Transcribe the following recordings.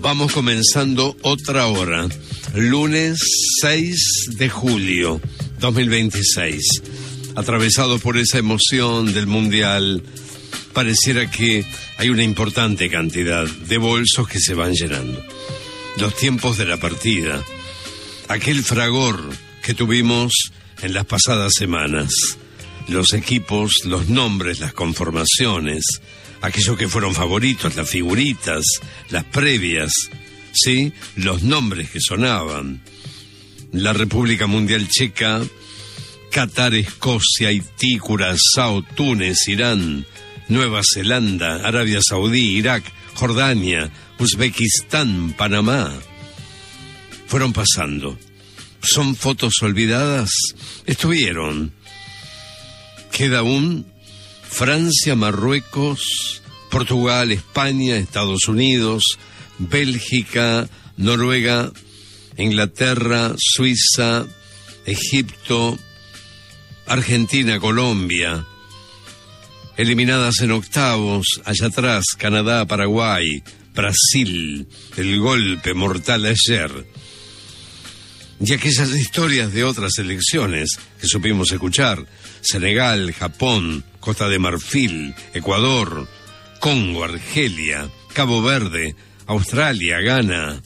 Vamos comenzando otra hora, lunes 6 de julio 2026. Atravesado por esa emoción del Mundial, pareciera que hay una importante cantidad de bolsos que se van llenando. Los tiempos de la partida, aquel fragor que tuvimos en las pasadas semanas, los equipos, los nombres, las conformaciones, aquellos que fueron favoritos, las figuritas, las previas, ¿sí? Los nombres que sonaban. La República Mundial Checa, Qatar, Escocia, Haití, Curazao, Túnez, Irán, Nueva Zelanda, Arabia Saudí, Irak, Jordania, Uzbekistán, Panamá. Fueron pasando. ¿Son fotos olvidadas? Estuvieron. Queda aún Francia, Marruecos, Portugal, España, Estados Unidos, Bélgica, Noruega, Inglaterra, Suiza, Egipto, Argentina, Colombia, eliminadas en octavos, allá atrás, Canadá, Paraguay, Brasil, el golpe mortal ayer. Y aquellas historias de otras selecciones que supimos escuchar, Senegal, Japón, Costa de Marfil, Ecuador, Congo, Argelia, Cabo Verde, Australia, Ghana.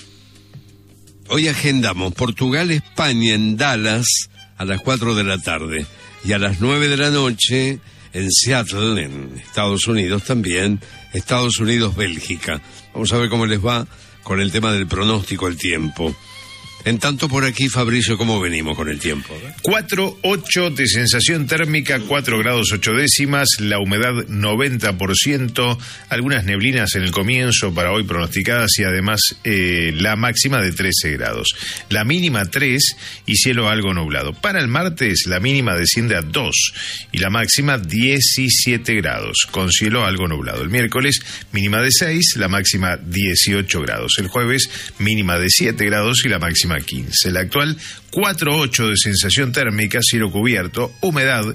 Hoy agendamos Portugal, España en Dallas a las 4 de la tarde y a las 9 de la noche en Seattle, en Estados Unidos también, Estados Unidos, Bélgica. Vamos a ver cómo les va con el tema del pronóstico, el tiempo. En tanto, por aquí, Fabricio, ¿cómo venimos con el tiempo? 4,8 de sensación térmica, 4 grados 8 décimas, la humedad 90%, algunas neblinas en el comienzo para hoy pronosticadas y además la máxima de 13 grados. La mínima 3 y cielo algo nublado. Para el martes, la mínima desciende a 2 y la máxima 17 grados, con cielo algo nublado. El miércoles, mínima de 6, la máxima 18 grados. El jueves, mínima de 7 grados y la máxima 15. La actual 4,8 de sensación térmica, cielo cubierto, humedad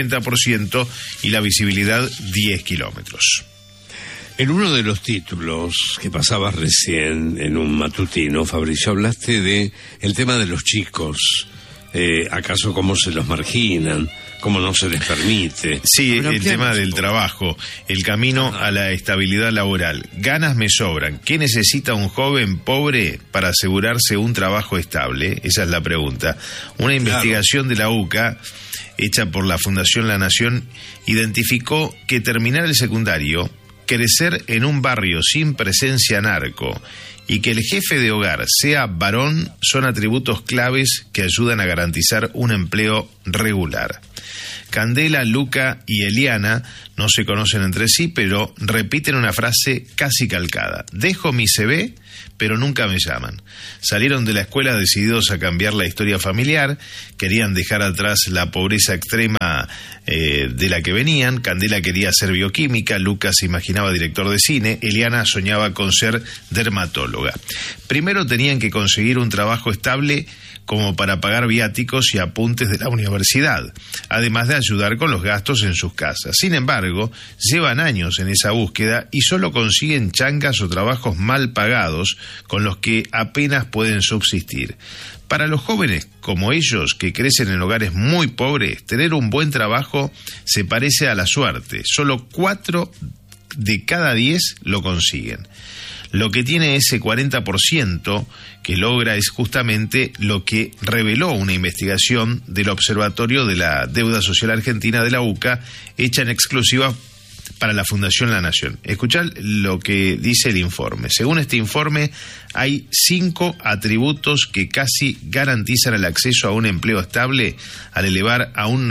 90% y la visibilidad 10 kilómetros. En uno de los títulos que pasabas recién en un matutino, Fabricio, hablaste de el tema de los chicos. ¿Acaso cómo se los marginan? ¿Cómo no se les permite? Sí, el tema del trabajo, el camino a la estabilidad laboral. Ganas me sobran. ¿Qué necesita un joven pobre para asegurarse un trabajo estable? Esa es la pregunta. Una investigación de la UCA, hecha por la Fundación La Nación, identificó que terminar el secundario, crecer en un barrio sin presencia narco y que el jefe de hogar sea varón son atributos claves que ayudan a garantizar un empleo regular. Candela, Luca y Eliana no se conocen entre sí, pero repiten una frase casi calcada. Dejo mi CV, pero nunca me llaman. Salieron de la escuela decididos a cambiar la historia familiar, querían dejar atrás la pobreza extrema de la que venían. Candela quería ser bioquímica, Luca se imaginaba director de cine, Eliana soñaba con ser dermatóloga. Primero tenían que conseguir un trabajo estable como para pagar viáticos y apuntes de la universidad, además de ayudar con los gastos en sus casas. Sin embargo, llevan años en esa búsqueda y solo consiguen changas o trabajos mal pagados con los que apenas pueden subsistir. Para los jóvenes como ellos, que crecen en hogares muy pobres, tener un buen trabajo se parece a la suerte. Solo 4 de cada 10 lo consiguen. Lo que tiene ese 40% que logra es justamente lo que reveló una investigación del Observatorio de la Deuda Social Argentina de la UCA, hecha en exclusiva para la Fundación La Nación. Escuchad lo que dice el informe. Según este informe, hay 5 atributos que casi garantizan el acceso a un empleo estable al elevar a un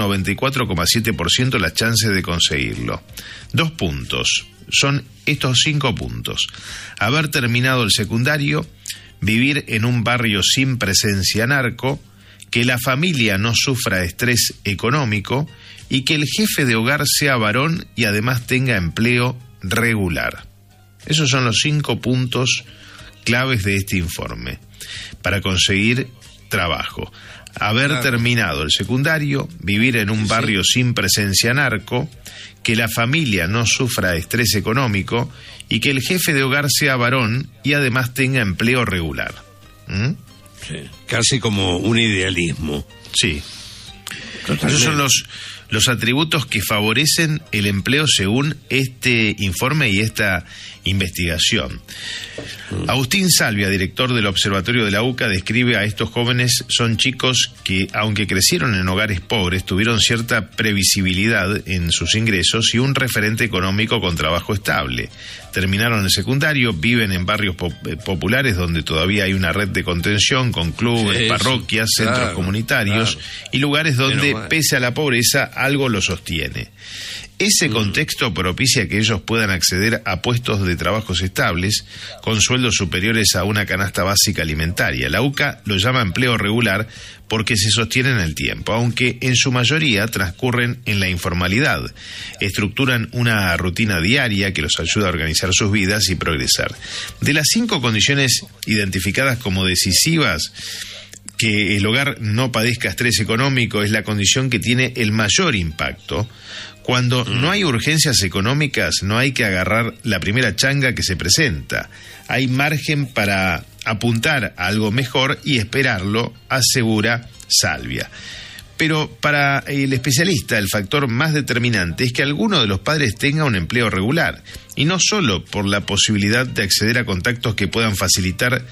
94,7% las chances de conseguirlo. 2 puntos. Son estos 5 puntos. Haber terminado el secundario, vivir en un barrio sin presencia narco, que la familia no sufra estrés económico y que el jefe de hogar sea varón y además tenga empleo regular. Esos son los 5 puntos claves de este informe para conseguir trabajo. haber terminado el secundario, vivir en un barrio sin presencia narco, que la familia no sufra estrés económico y que el jefe de hogar sea varón y además tenga empleo regular. Sí, casi como un idealismo. Sí. Totalmente. Esos son los atributos que favorecen el empleo según este informe y esta investigación. Agustín Salvia, director del Observatorio de la UCA, describe a estos jóvenes, son chicos que, aunque crecieron en hogares pobres, tuvieron cierta previsibilidad en sus ingresos y un referente económico con trabajo estable. Terminaron el secundario, viven en barrios populares donde todavía hay una red de contención con clubes, parroquias, centros comunitarios y lugares donde, pese a la pobreza, algo lo sostiene. Ese contexto propicia que ellos puedan acceder a puestos de trabajos estables con sueldos superiores a una canasta básica alimentaria. La UCA lo llama empleo regular porque se sostiene en el tiempo, aunque en su mayoría transcurren en la informalidad. Estructuran una rutina diaria que los ayuda a organizar sus vidas y progresar. De las 5 condiciones identificadas como decisivas, que el hogar no padezca estrés económico es la condición que tiene el mayor impacto. Cuando no hay urgencias económicas, no hay que agarrar la primera changa que se presenta. Hay margen para apuntar a algo mejor y esperarlo, asegura Salvia. Pero para el especialista, el factor más determinante es que alguno de los padres tenga un empleo regular, y no solo por la posibilidad de acceder a contactos que puedan facilitar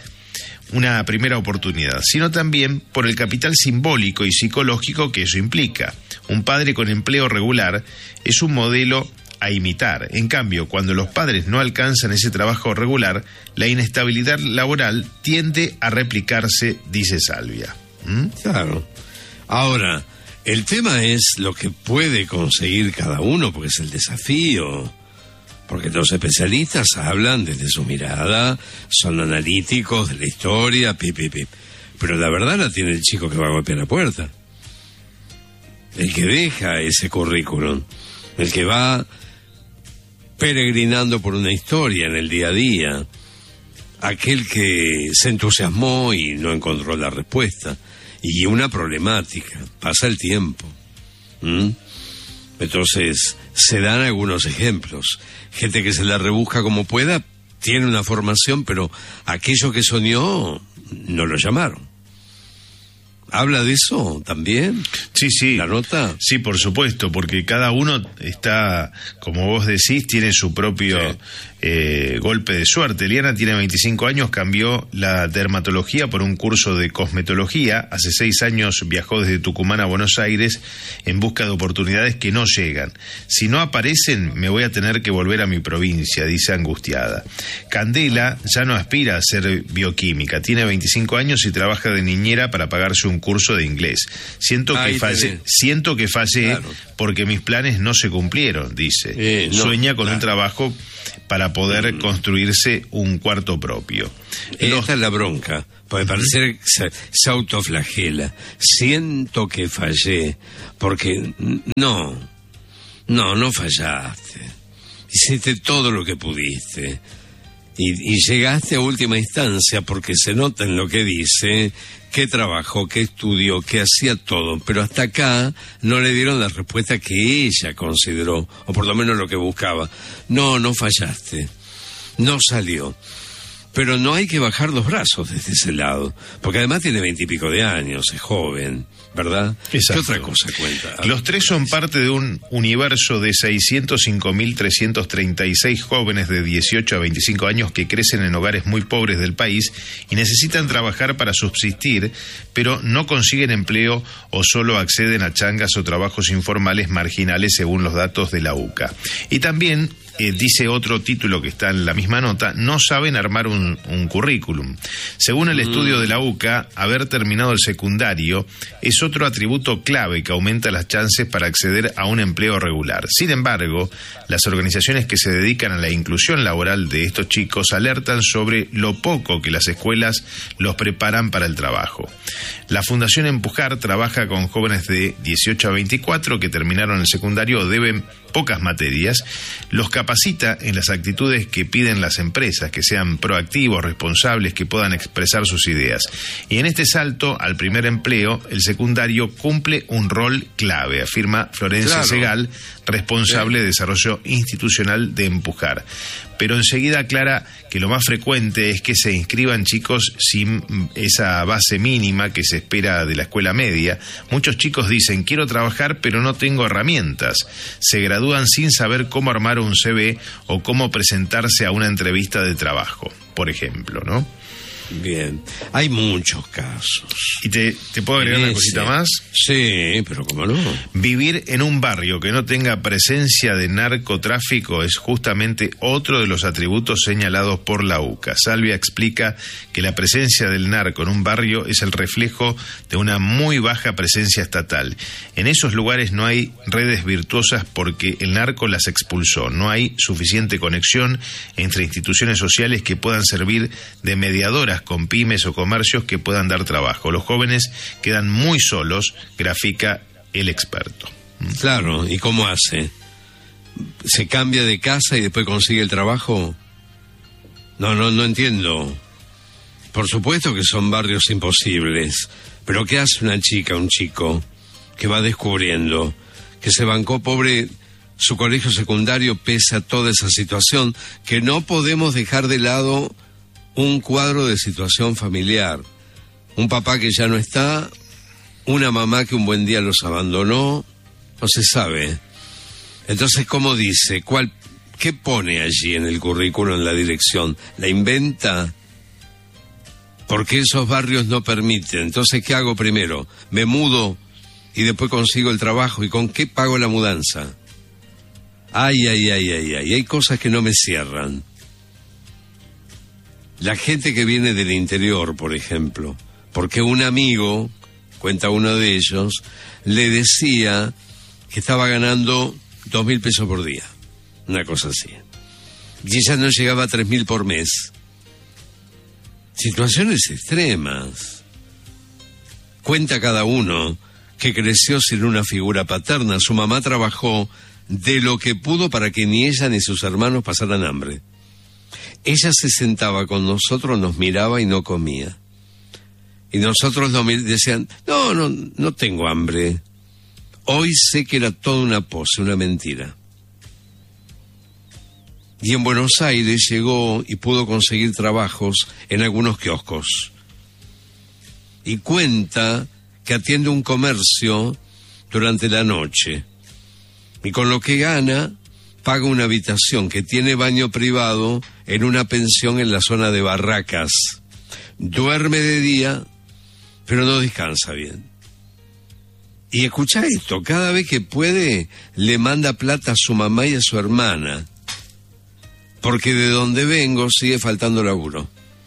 una primera oportunidad, sino también por el capital simbólico y psicológico que eso implica. Un padre con empleo regular es un modelo a imitar. En cambio, cuando los padres no alcanzan ese trabajo regular, la inestabilidad laboral tiende a replicarse, dice Salvia. Claro. Ahora, el tema es lo que puede conseguir cada uno, porque es el desafío. Porque los especialistas hablan desde su mirada, son analíticos de la historia, pero la verdad la tiene el chico que va a golpear la puerta. El que deja ese currículum, el que va peregrinando por una historia en el día a día, aquel que se entusiasmó y no encontró la respuesta, y una problemática, pasa el tiempo. Entonces, se dan algunos ejemplos. Gente que se la rebusca como pueda, tiene una formación, pero aquello que soñó, no lo llamaron. ¿Habla de eso también? Sí. ¿La nota? Sí, por supuesto, porque cada uno está, como vos decís, tiene su propio golpe de suerte. Eliana tiene 25 años, cambió la dermatología por un curso de cosmetología. Hace 6 años viajó desde Tucumán a Buenos Aires en busca de oportunidades que no llegan. Si no aparecen, me voy a tener que volver a mi provincia, dice angustiada. Candela ya no aspira a ser bioquímica, tiene 25 años y trabaja de niñera para pagarse un curso de inglés. Siento que fallé claro, porque mis planes no se cumplieron, dice. Sueña con un trabajo para poder construirse un cuarto propio. Esta es la bronca, puede parecer que se autoflagela. Siento que fallé, porque no fallaste. Hiciste todo lo que pudiste. Y llegaste a última instancia, porque se nota en lo que dice, que trabajó, que estudió, que hacía todo, pero hasta acá no le dieron la respuesta que ella consideró, o por lo menos lo que buscaba. No fallaste, no salió. Pero no hay que bajar los brazos desde ese lado, porque además tiene 20 y pico de años, es joven, ¿verdad? Exacto. ¿Qué otra cosa cuenta? Los 3 son parte de un universo de 605.336 jóvenes de 18 a 25 años que crecen en hogares muy pobres del país y necesitan trabajar para subsistir, pero no consiguen empleo o solo acceden a changas o trabajos informales marginales según los datos de la UCA. Y también dice otro título que está en la misma nota, no saben armar un currículum. Según el estudio de la UCA, haber terminado el secundario es otro atributo clave que aumenta las chances para acceder a un empleo regular. Sin embargo, las organizaciones que se dedican a la inclusión laboral de estos chicos alertan sobre lo poco que las escuelas los preparan para el trabajo. La Fundación Empujar trabaja con jóvenes de 18 a 24 que terminaron el secundario o deben pocas materias. Los capacita en las actitudes que piden las empresas, que sean proactivos, responsables, que puedan expresar sus ideas. Y en este salto al primer empleo, el secundario cumple un rol clave, afirma Florencia Segal, responsable de desarrollo institucional de Empujar. Pero enseguida aclara que lo más frecuente es que se inscriban chicos sin esa base mínima que se espera de la escuela media. Muchos chicos dicen, quiero trabajar pero no tengo herramientas. Se gradúan sin saber cómo armar un CV o cómo presentarse a una entrevista de trabajo, por ejemplo, ¿no? Bien, hay muchos casos. ¿Y te puedo agregar una cosita más? Sí, pero ¿cómo no? Vivir en un barrio que no tenga presencia de narcotráfico es justamente otro de los atributos señalados por la UCA. Salvia explica que la presencia del narco en un barrio es el reflejo de una muy baja presencia estatal. En esos lugares no hay redes virtuosas porque el narco las expulsó. No hay suficiente conexión entre instituciones sociales que puedan servir de mediadoras con pymes o comercios que puedan dar trabajo. Los jóvenes quedan muy solos, grafica el experto. Claro, ¿y cómo hace? ¿Se cambia de casa y después consigue el trabajo? No entiendo. Por supuesto que son barrios imposibles, pero ¿qué hace una chica, un chico, que va descubriendo, que se bancó pobre su colegio secundario pese a toda esa situación, que no podemos dejar de lado un cuadro de situación familiar? Un papá que ya no está, una mamá que un buen día los abandonó, no se sabe. Entonces, ¿cómo dice? ¿Qué pone allí en el currículo, en la dirección? ¿La inventa? Porque esos barrios no permiten. Entonces, ¿qué hago primero? ¿Me mudo y después consigo el trabajo? ¿Y con qué pago la mudanza? Ay, hay cosas que no me cierran. La gente que viene del interior, por ejemplo, porque un amigo, cuenta uno de ellos, le decía que estaba ganando 2.000 pesos por día, una cosa así. Y ella no llegaba a 3.000 por mes. Situaciones extremas. Cuenta cada uno que creció sin una figura paterna. Su mamá trabajó de lo que pudo para que ni ella ni sus hermanos pasaran hambre. Ella se sentaba con nosotros, nos miraba y no comía. Y nosotros decían, no tengo hambre. Hoy sé que era toda una pose, una mentira. Y en Buenos Aires llegó y pudo conseguir trabajos en algunos kioscos. Y cuenta que atiende un comercio durante la noche. Y con lo que gana, paga una habitación que tiene baño privado en una pensión en la zona de Barracas. Duerme de día, pero no descansa bien. Y escucha esto, cada vez que puede le manda plata a su mamá y a su hermana, porque de donde vengo sigue faltando laburo.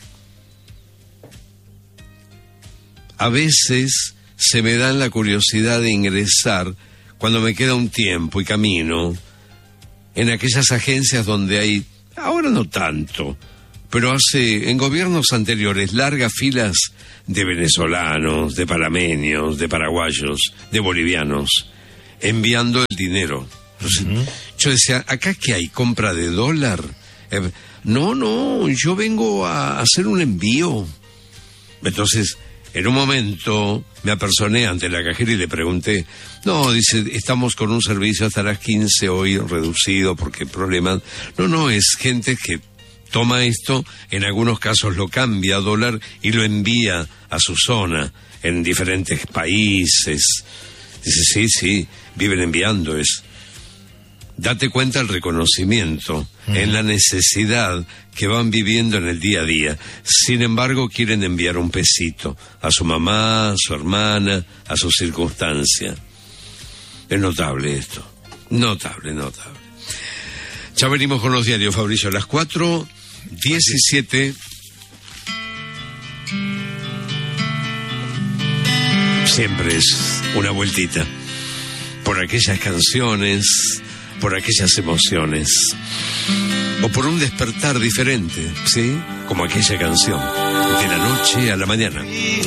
A veces se me da la curiosidad de ingresar cuando me queda un tiempo y camino en aquellas agencias donde hay, ahora no tanto, pero en gobiernos anteriores, largas filas de venezolanos, de panameños, de paraguayos, de bolivianos, enviando el dinero. Entonces, yo decía, ¿acá qué hay? ¿Compra de dólar? No, yo vengo a hacer un envío. Entonces, en un momento me apersoné ante la cajera y le pregunté, dice, estamos con un servicio hasta las 15 hoy reducido porque problemas. No, es gente que toma esto, en algunos casos lo cambia a dólar y lo envía a su zona en diferentes países. Dice, sí, viven enviando eso. Date cuenta el reconocimiento en la necesidad que van viviendo en el día a día. Sin embargo, quieren enviar un pesito a su mamá, a su hermana, a su circunstancia. Es notable esto. Notable. Ya venimos con los diarios, Fabricio, a las 4:17. Siempre es una vueltita por aquellas canciones, por aquellas emociones, o por un despertar diferente, ¿sí? Como aquella canción, de la noche a la mañana.